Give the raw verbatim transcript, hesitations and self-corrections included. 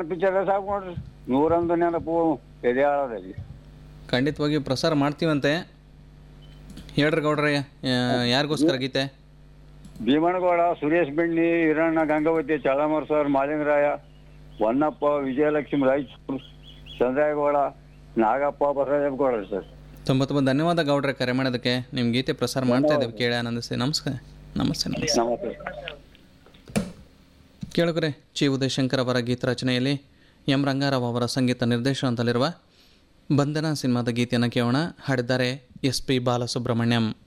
Picture ಸಾಕು ನೋಡ್ರಿ, ನೂರೊಂದು ನೆನಪು ಎದೆಯಾಳದಲ್ಲಿ. ಖಂಡಿತವಾಗಿಯೂ ಪ್ರಸಾರ ಮಾಡ್ತೀವಂತೆ. ಹೇಳ್ರಿ ಗೌಡ್ರೆ, ಯಾರಿಗೋಸ್ಕರ ಗೀತೆ? ಭೀಮನಗೌಡ, ಸುರೇಶ್ ಬೆಣ್ಣಿ, ಹಿರಣ್ಣ, ಗಂಗಾವತಿ, ಚಳಮರ್ಸರ್, ಮಾಲಿಂಗರಾಯ, ಹೊನ್ನಪ್ಪ, ವಿಜಯಲಕ್ಷ್ಮಿ, ರಾಯಚೂರು, ಚಂದ್ರೇಗೌಡ, ನಾಗಪ್ಪ, ಬಸವರಾಜಗೌಡ ಸರ್. ತುಂಬ ತುಂಬ ಧನ್ಯವಾದ ಗೌಡ್ರೆ ಕರೆ ಮಾಡೋದಕ್ಕೆ. ನಿಮ್ಮ ಗೀತೆ ಪ್ರಸಾರ ಮಾಡ್ತಾ ಇದ್ದೇವೆ, ಕೇಳಿ ಆನಂದಿಸಿ. ನಮಸ್ಕಾರ. ನಮಸ್ತೆ ನಮಸ್ತೆ ನಮಸ್ತೆ. ಕೇಳುಗರೆ, ಚಿ ಉದಯಶಂಕರ್ ಅವರ ಗೀತ ರಚನೆಯಲ್ಲಿ ಎಂ ರಂಗಾರಾವ್ ಅವರ ಸಂಗೀತ ನಿರ್ದೇಶನದಲ್ಲಿರುವ ಬಂಧನ ಸಿನಿಮಾದ ಗೀತೆಯನ್ನು ಕೇಳೋಣ. ಹಾಡಿದ್ದಾರೆ ಎಸ್ ಪಿ ಬಾಲಸುಬ್ರಹ್ಮಣ್ಯಂ.